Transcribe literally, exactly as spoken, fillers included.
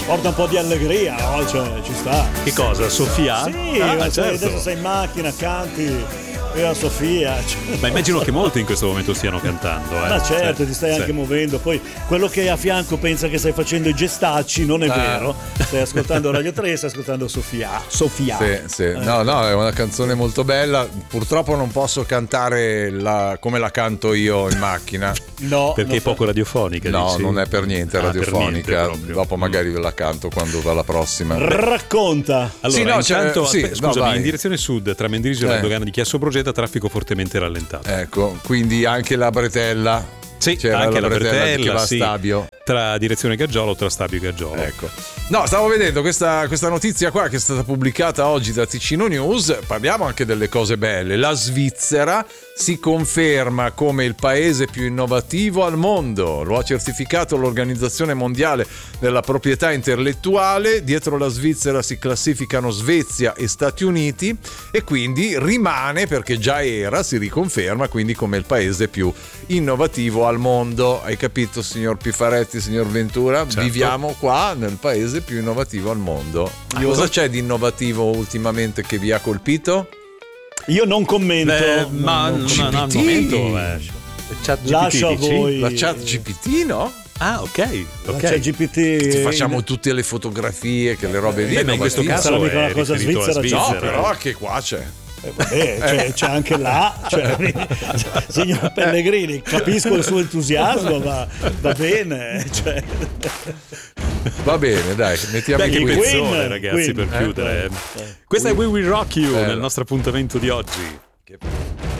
porta un po' di allegria, no? Cioè, ci sta. Che cosa? Sofia? Sì, ah, ma certo. adesso sei in macchina, canti. Io Sofia, cioè. Ma immagino che molti in questo momento stiano cantando, eh. Ma certo, Sì, ti stai sì. anche muovendo. Poi quello che è a fianco pensa che stai facendo i gestacci, non è Ah. vero. Stai ascoltando Radio tre, stai ascoltando Sofia. Sofia. Sì, sì. No, no, è una canzone molto bella. Purtroppo non posso cantare la, come la canto io in macchina. No, Perché è poco radiofonica, No, dici? non è per niente Ah, per radiofonica. niente proprio. Dopo magari ve la canto quando va la prossima. Racconta. Allora, Sì, no, cioè, intanto, sì, aspe- no, scusami, vai. in direzione sud, tra Mendrisio e Eh. la dogana di Chiasso Progetta, traffico fortemente rallentato. Ecco, quindi anche la bretella. Sì, C'era anche la la bretella bretella, che va a sì. Stabio. Tra direzione Gaggiolo, tra Stabio e Gaggiolo. Ecco. No, stavo vedendo questa, questa notizia qua che è stata pubblicata oggi da Ticino News. Parliamo anche delle cose belle. La Svizzera si conferma come il paese più innovativo al mondo. Lo ha certificato l'Organizzazione Mondiale della Proprietà Intellettuale. Dietro la Svizzera si classificano Svezia e Stati Uniti e quindi rimane, perché già era, si riconferma quindi come il paese più innovativo al mondo. Hai capito, signor Pifaretti, signor Ventura? Certo. Viviamo qua nel paese più innovativo al mondo. Cosa c'è di innovativo ultimamente che vi ha colpito? Io non commento. Beh, ma non- no, non- no, al G P T. momento eh. Chat G P T, Lascio a dici? voi. La chat G P T, no? Ah, ok, ok. C'è G P T. Ti facciamo tutte le fotografie, che le robe lì. Beh, ma in questo innovative. caso Sarà mica è una cosa riferito alla svizzera, No, Svizzera. però anche qua c'è. Eh, vabbè, c'è, c'è anche là, cioè, signor Pellegrini, capisco il suo entusiasmo, ma va bene. Cioè. Va bene, dai, mettiamo Beh, in che quiz. pezzone, Queen, ragazzi, Queen. per Eh, chiudere. eh, eh. Questa è We Will Rock You Bello. nel nostro appuntamento di oggi. Che-